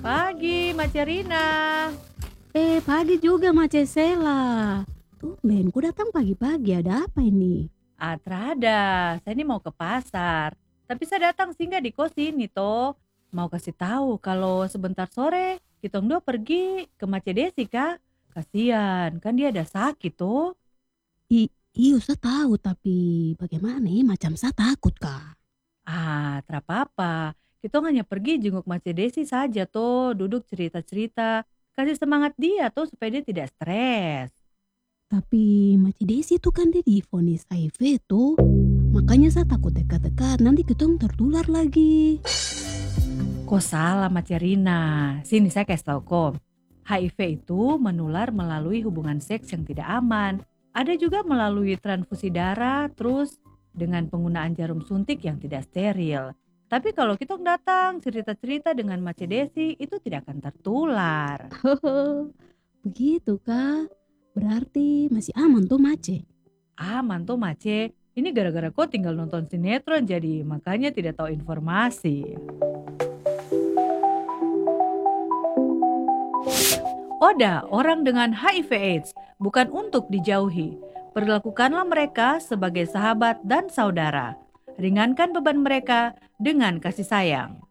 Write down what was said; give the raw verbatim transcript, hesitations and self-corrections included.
Pagi, Macerina. Eh, pagi juga Mace Sela. Tumben, ku datang pagi-pagi. Ada apa ini? Atrada, saya ini mau ke pasar. Tapi saya datang singgah di kos ini toh. Mau kasih tahu kalau sebentar sore kita dua pergi ke Macedesi kak. Kasihan, kan dia ada sakit toh. I, iyo, saya tahu, tapi bagaimana nih? Macam saya takut, Kak. Ah, apa-apa. Kita hanya pergi jenguk Macedesi saja toh, duduk cerita-cerita. Kasih semangat dia toh supaya dia tidak stres. Tapi Mace Desi itu kan dia divonis H I V tuh. Makanya saya takut dekat-dekat, nanti ketong tertular lagi. Kok salah Macerina? Sini saya kasih tahu kok. H I V itu menular melalui hubungan seks yang tidak aman. Ada juga melalui transfusi darah, terus dengan penggunaan jarum suntik yang tidak steril. Tapi kalau kita datang cerita-cerita dengan Macedesi itu tidak akan tertular. Begitu, Kak. Berarti masih aman tuh Mace. Aman tuh Mace, ini gara-gara kok tinggal nonton sinetron jadi makanya tidak tahu informasi. Oda, orang dengan H I V AIDS bukan untuk dijauhi. Perlakukanlah mereka sebagai sahabat dan saudara. Ringankan beban mereka dengan kasih sayang.